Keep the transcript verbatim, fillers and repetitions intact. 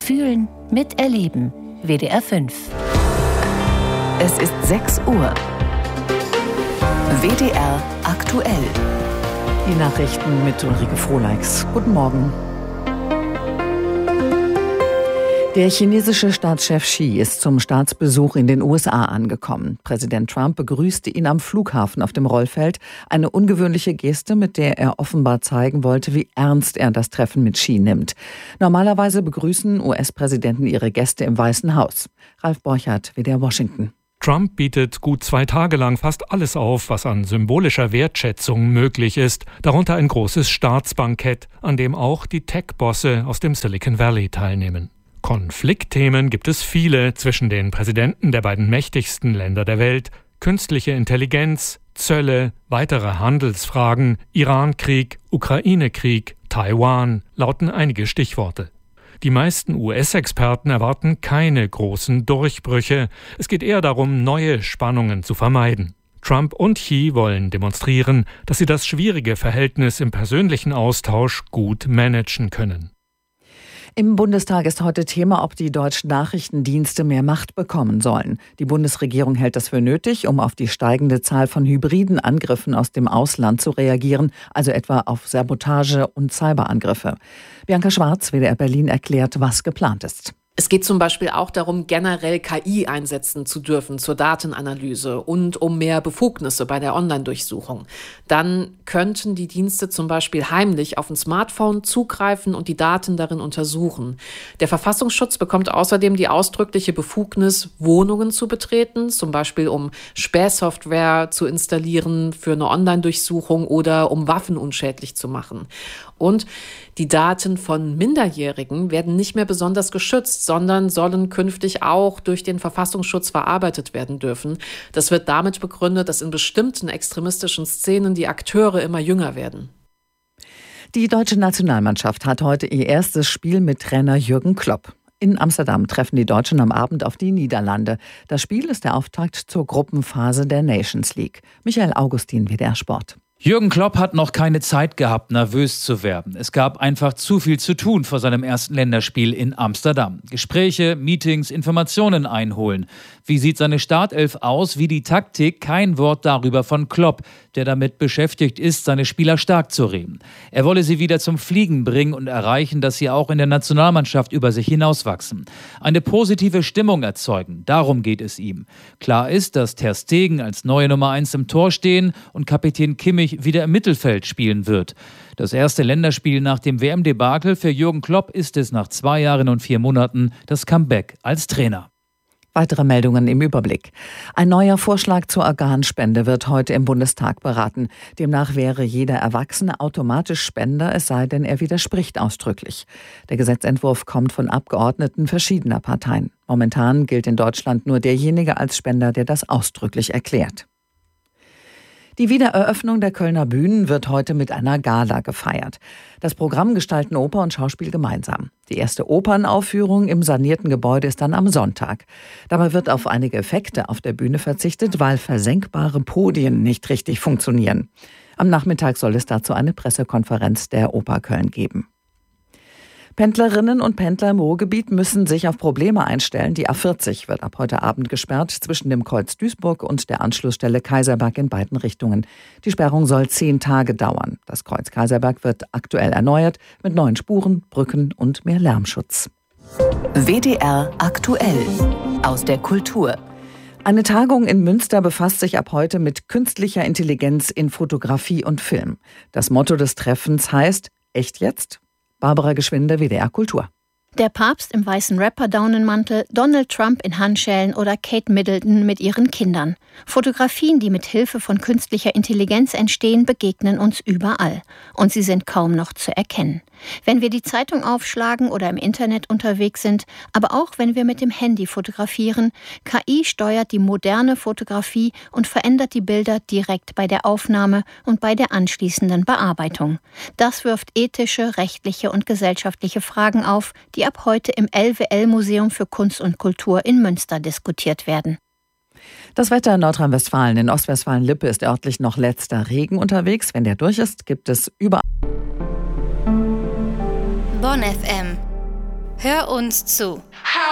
Fühlen, miterleben. W D R fünf. Es ist sechs Uhr. W D R aktuell. Die Nachrichten mit Ulrike Frohleix. Guten Morgen. Der chinesische Staatschef Xi ist zum Staatsbesuch in den U S A angekommen. Präsident Trump begrüßte ihn am Flughafen auf dem Rollfeld. Eine ungewöhnliche Geste, mit der er offenbar zeigen wollte, wie ernst er das Treffen mit Xi nimmt. Normalerweise begrüßen U S-Präsidenten ihre Gäste im Weißen Haus. Ralf Borchardt, W D R Washington. Trump bietet gut zwei Tage lang fast alles auf, was an symbolischer Wertschätzung möglich ist. Darunter ein großes Staatsbankett, an dem auch die Tech-Bosse aus dem Silicon Valley teilnehmen. Konfliktthemen gibt es viele zwischen den Präsidenten der beiden mächtigsten Länder der Welt. Künstliche Intelligenz, Zölle, weitere Handelsfragen, Irankrieg, Ukraine-Krieg, Taiwan lauten einige Stichworte. Die meisten U S-Experten erwarten keine großen Durchbrüche. Es geht eher darum, neue Spannungen zu vermeiden. Trump und Xi wollen demonstrieren, dass sie das schwierige Verhältnis im persönlichen Austausch gut managen können. Im Bundestag ist heute Thema, ob die deutschen Nachrichtendienste mehr Macht bekommen sollen. Die Bundesregierung hält das für nötig, um auf die steigende Zahl von hybriden Angriffen aus dem Ausland zu reagieren, also etwa auf Sabotage und Cyberangriffe. Bianca Schwarz, W D R Berlin, erklärt, was geplant ist. Es geht zum Beispiel auch darum, generell K I einsetzen zu dürfen zur Datenanalyse und um mehr Befugnisse bei der Online-Durchsuchung. Dann könnten die Dienste zum Beispiel heimlich auf ein Smartphone zugreifen und die Daten darin untersuchen. Der Verfassungsschutz bekommt außerdem die ausdrückliche Befugnis, Wohnungen zu betreten, zum Beispiel um Spähsoftware zu installieren für eine Online-Durchsuchung oder um Waffen unschädlich zu machen. Und die Daten von Minderjährigen werden nicht mehr besonders geschützt, sondern sollen künftig auch durch den Verfassungsschutz verarbeitet werden dürfen. Das wird damit begründet, dass in bestimmten extremistischen Szenen die Akteure immer jünger werden. Die deutsche Nationalmannschaft hat heute ihr erstes Spiel mit Trainer Jürgen Klopp. In Amsterdam treffen die Deutschen am Abend auf die Niederlande. Das Spiel ist der Auftakt zur Gruppenphase der Nations League. Michael Augustin, W D R Sport. Jürgen Klopp hat noch keine Zeit gehabt, nervös zu werden. Es gab einfach zu viel zu tun vor seinem ersten Länderspiel in Amsterdam. Gespräche, Meetings, Informationen einholen. Wie sieht seine Startelf aus? Wie die Taktik? Kein Wort darüber von Klopp, der damit beschäftigt ist, seine Spieler stark zu reden. Er wolle sie wieder zum Fliegen bringen und erreichen, dass sie auch in der Nationalmannschaft über sich hinauswachsen. Eine positive Stimmung erzeugen, darum geht es ihm. Klar ist, dass Ter Stegen als neue Nummer eins im Tor stehen und Kapitän Kimmich wieder im Mittelfeld spielen wird. Das erste Länderspiel nach dem W M-Debakel für Jürgen Klopp ist es nach zwei Jahren und vier Monaten das Comeback als Trainer. Weitere Meldungen im Überblick. Ein neuer Vorschlag zur Organspende wird heute im Bundestag beraten. Demnach wäre jeder Erwachsene automatisch Spender, es sei denn, er widerspricht ausdrücklich. Der Gesetzentwurf kommt von Abgeordneten verschiedener Parteien. Momentan gilt in Deutschland nur derjenige als Spender, der das ausdrücklich erklärt. Die Wiedereröffnung der Kölner Bühnen wird heute mit einer Gala gefeiert. Das Programm gestalten Oper und Schauspiel gemeinsam. Die erste Opernaufführung im sanierten Gebäude ist dann am Sonntag. Dabei wird auf einige Effekte auf der Bühne verzichtet, weil versenkbare Podien nicht richtig funktionieren. Am Nachmittag soll es dazu eine Pressekonferenz der Oper Köln geben. Pendlerinnen und Pendler im Ruhrgebiet müssen sich auf Probleme einstellen. Die A vierzig wird ab heute Abend gesperrt zwischen dem Kreuz Duisburg und der Anschlussstelle Kaiserberg in beiden Richtungen. Die Sperrung soll zehn Tage dauern. Das Kreuz Kaiserberg wird aktuell erneuert mit neuen Spuren, Brücken und mehr Lärmschutz. W D R aktuell aus der Kultur. Eine Tagung in Münster befasst sich ab heute mit künstlicher Intelligenz in Fotografie und Film. Das Motto des Treffens heißt Echt jetzt? Barbara Geschwinde, W D R Kultur. Der Papst im weißen Rapper-Daunenmantel, Donald Trump in Handschellen oder Kate Middleton mit ihren Kindern. Fotografien, die mit Hilfe von künstlicher Intelligenz entstehen, begegnen uns überall. Und sie sind kaum noch zu erkennen. Wenn wir die Zeitung aufschlagen oder im Internet unterwegs sind, aber auch wenn wir mit dem Handy fotografieren, K I steuert die moderne Fotografie und verändert die Bilder direkt bei der Aufnahme und bei der anschließenden Bearbeitung. Das wirft ethische, rechtliche und gesellschaftliche Fragen auf, die ab heute im L W L-Museum für Kunst und Kultur in Münster diskutiert werden. Das Wetter in Nordrhein-Westfalen. In Ostwestfalen-Lippe ist örtlich noch letzter Regen unterwegs. Wenn der durch ist, gibt es überall Bonn F M. Hör uns zu.